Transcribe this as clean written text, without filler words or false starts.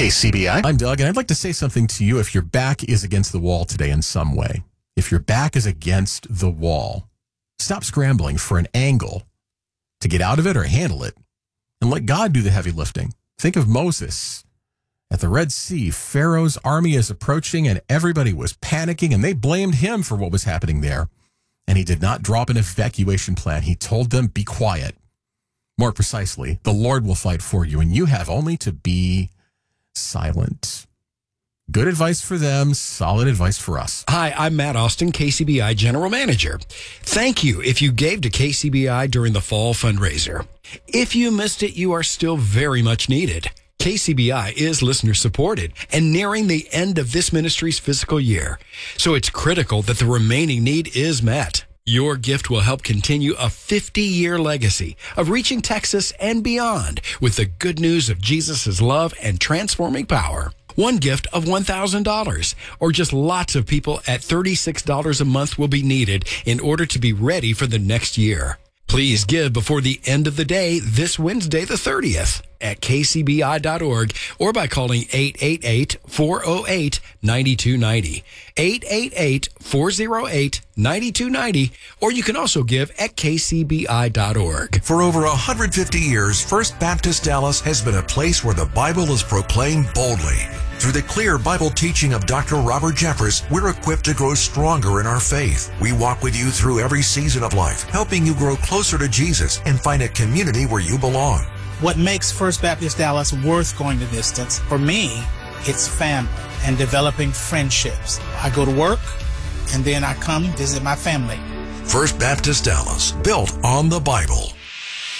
KCBI. I'm Doug, and I'd like to say something to you if your back is against the wall today in some way. If your back is against the wall, stop scrambling for an angle to get out of it or handle it, and let God do the heavy lifting. Think of Moses at the Red Sea. Pharaoh's army is approaching, and everybody was panicking, and they blamed him for what was happening there. And he did not drop an evacuation plan. He told them, be quiet. More precisely, the Lord will fight for you, and you have only to be silent. Good advice for them, solid advice for us. Hi, I'm Matt Austin, KCBI General Manager. Thank you if you gave to KCBI during the fall fundraiser. If you missed it, you are still very much needed. KCBI is listener supported and nearing the end of this ministry's fiscal year, so it's critical that the remaining need is met. Your gift will help continue a 50-year legacy of reaching Texas and beyond with the good news of Jesus' love and transforming power. One gift of $1,000 or just lots of people at $36 a month will be needed in order to be ready for the next year. Please give before the end of the day this Wednesday, the 30th at kcbi.org or by calling 888-408-9290, 888-408-9290, or you can also give at kcbi.org. For over 150 years, First Baptist Dallas has been a place where the Bible is proclaimed boldly. Through the clear Bible teaching of Dr. Robert Jeffress, we're equipped to grow stronger in our faith. We walk with you through every season of life, helping you grow closer to Jesus and find a community where you belong. What makes First Baptist Dallas worth going the distance, for me, it's family and developing friendships. I go to work, and then I come visit my family. First Baptist Dallas, built on the Bible.